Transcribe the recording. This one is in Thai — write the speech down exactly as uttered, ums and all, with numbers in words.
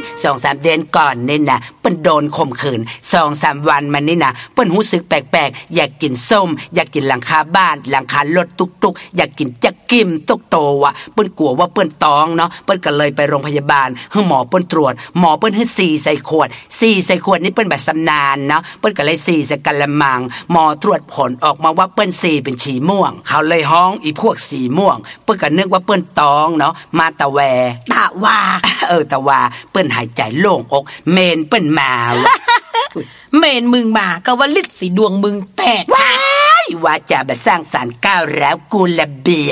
สองสาม เดือนก่อนนี่นะเปิ้นโดนข่มขืน สองสาม วันมันนี่นะเปิ้นรู้สึกแปลกๆอยากกินส้มอยากกินหลังคาบ้านหลังคารถตุกๆอยากกินจักกิมตุกโตว่ะเปิ้นกลัวว่าเปิ้นท้องเนาะเปิ้นก็เลยไปโรงพยาบาลให้หมอเปิ้นตรวจหมอเปิ้นให้สี่ใส่ขวดสี่ใส่ขวดนี่เปิ้นแบบสำนาญเนาะเปิ้นก็เลยสี่ใส่กะละมังหมอตรวจผลออกมาว่าเปิ้นสี่เป็นฉี่ม่วงเขาเลยฮ้องอีพวกสีม่วงเปิ้นก็นึกว่าเปิ้นท้องเนาะมาตะแวตะวาเออตะวาเปิ้นหายใจโล่งอกเมนเปิ้นมาเมนมึงมาก็ว่าลิดสีดวงมึงแตกว้ายว่าจะมาสร้างสรรค์ก้าวแล้วกูละเบีย